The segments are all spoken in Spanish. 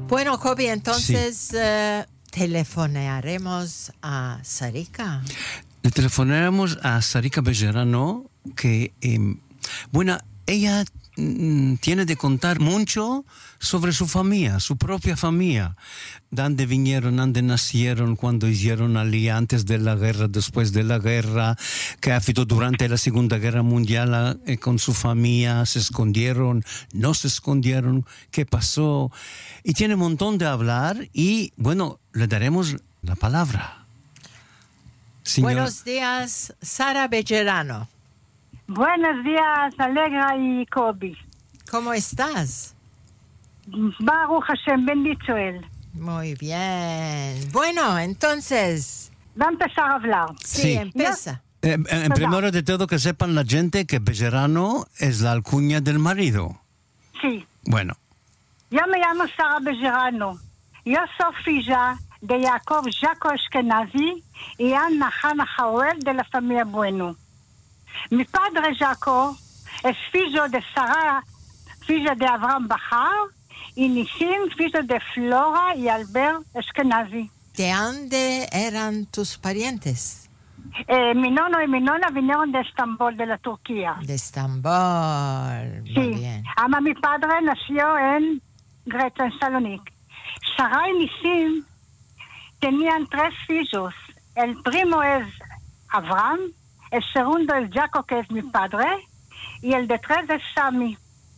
Bueno, Kobi, entonces telefonearemos a Sarika. Le telefonaremos a Sarika Bejerano, que, bueno, ella tiene de contar mucho sobre su familia, su propia familia. Dónde vinieron, dónde nacieron, cuando hicieron allí, antes de la guerra, después de la guerra, que ha habido durante la Segunda Guerra Mundial con su familia, se escondieron, no se escondieron, qué pasó. Y tiene un montón de hablar y, bueno, le daremos la palabra. Señor. Buenos días, Sara Bejerano. Buenos días, Alegra y Kobi. ¿Cómo estás? Baruch Hashem, bendito él. Muy bien. Bueno, entonces... Va a empezar a hablar. Sí, empieza. En primero de todo, que sepan la gente que Bejerano es la alcuña del marido. Sí. Bueno. Yo me llamo Sara Bejerano. Yo soy hija de Jacob Jaco Ashkenazi y Anna Hannah Howell de la familia Bueno. Mi padre Jacob es hijo de Sara, hija de Abraham Bachar, y Nissim, hijo de Flora y Albert Ashkenazi. ¿De dónde eran tus parientes? Mi nono y mi nona vinieron de Estambul, de la Turquía. De Estambul. Muy bien. Ama mi padre nació en Greta, en Salonique. Sara y Nissim tenían 3 hijos. El primo es Abraham, el segundo es Jacob, que es mi padre, y el de 3 es Sami.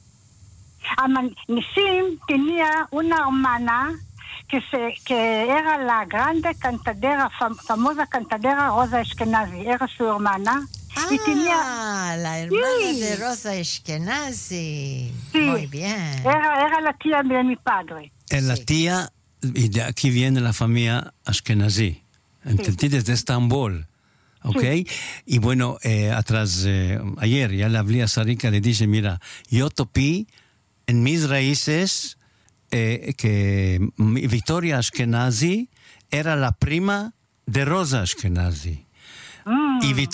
Nissim tenía una hermana que era la grande cantadera, famosa cantadera Rosa Ashkenazi, era su hermana. Y tenía... la hermana de Rosa Ashkenazi. Sí. Muy bien. Era la tía de mi padre. Es la tía, y de aquí viene la familia Ashkenazi. ¿Entendí? Desde Estambul. ¿Ok? Sí. Y bueno, ayer ya le hablé a Sarika, le dije, mira, yo topí en mis raíces que Victoria Ashkenazi era la prima de Rosa Ashkenazi. Y